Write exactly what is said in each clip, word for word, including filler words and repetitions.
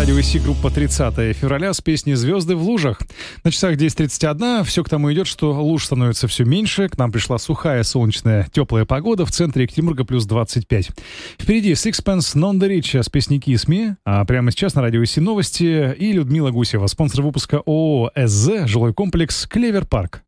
радио ИСИ группа тридцатое февраля с песней «Звезды в лужах». На часах десять тридцать один. Все к тому идет, что луж становится все меньше. К нам пришла сухая, солнечная, теплая погода. В центре Екатеринбурга плюс двадцать пять. Впереди Sixpence None the Richer с песней Kiss Me. А прямо сейчас на радио ИСИ новости и Людмила Гусева, спонсор выпуска ООО СЗ, жилой комплекс «Клевер Парк».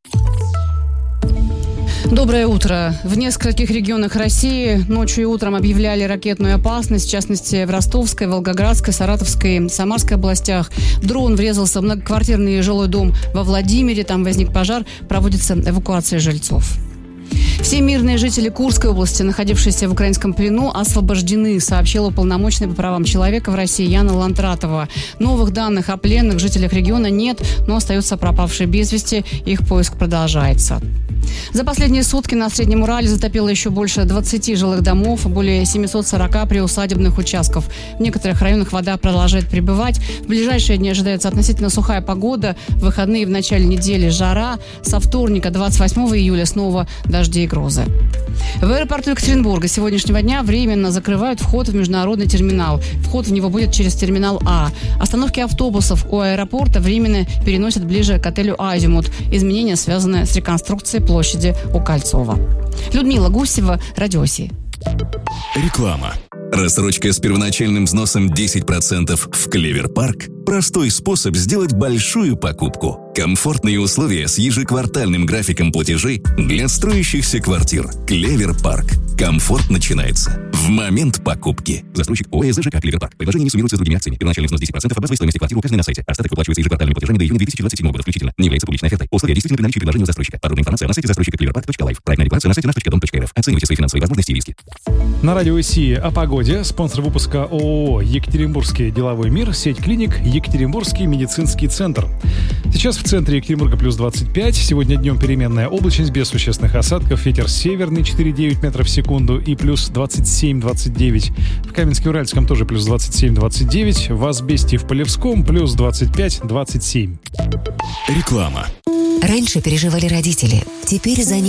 Доброе утро. В нескольких регионах России ночью и утром объявляли ракетную опасность, в частности, в Ростовской, Волгоградской, Саратовской, Самарской областях. Дрон врезался в многоквартирный жилой дом во Владимире, там возник пожар, проводится эвакуация жильцов. Все мирные жители Курской области, находившиеся в украинском плену, освобождены, сообщила уполномоченная по правам человека в России Яна Лантратова. Новых данных о пленных жителях региона нет, но остаются пропавшие без вести, их поиск продолжается. За последние сутки на Среднем Урале затопило еще больше двадцати жилых домов, более семисот сорока приусадебных участков. В некоторых районах вода продолжает прибывать. В ближайшие дни ожидается относительно сухая погода. В выходные в начале недели жара. Со вторника, двадцать восьмого июля, снова дожди и грозы. В аэропорту Екатеринбурга с сегодняшнего дня временно закрывают вход в международный терминал. Вход в него будет через терминал А. Остановки автобусов у аэропорта временно переносят ближе к отелю «Азимут». Изменения связаны с реконструкцией площади у Кольцова. Людмила Гусева, радио ИСИ. Реклама. Рассрочка с первоначальным взносом десять процентов в Клевер Парк – простой способ сделать большую покупку. Комфортные условия с ежеквартальным графиком платежей для строящихся квартир. Клевер Парк. Комфорт начинается в момент покупки. Застройщик ООО ЖК «Клевер Парк». Предложение не суммируется с другими акциями. Первоначальный взнос десять процентов от базовой стоимости квартиры указанной на сайте. Остаток выплачивается ежеквартальными платежами до июня две тысячи двадцать седьмого года включительно. Не является публичной офертой. Условия действительно при наличии предложения у застройщика. Подробная информация на сайте застройщика клевер парк точка лайф. Проектная декларация на сайте наш точка дом точка эр эф. Оценивайте свои финансовые возможности и риски. На радио ИСИ о погоде. Спонсор выпуска ООО «Екатеринбургский деловой мир», сеть клиник «Екатеринбургский медицинский центр». Сейчас в центре Екатеринбурга плюс двадцать пять. Сегодня днем переменная облачность без существенных осадков. Ветер северный четыре целых девять метров в секунду и плюс двадцать семь двадцать девять. В Каменске-Уральском тоже плюс двадцать семь двадцать девять. В Асбесте и в Полевском плюс двадцать пять двадцать семь. Реклама. Раньше переживали родители. Теперь за них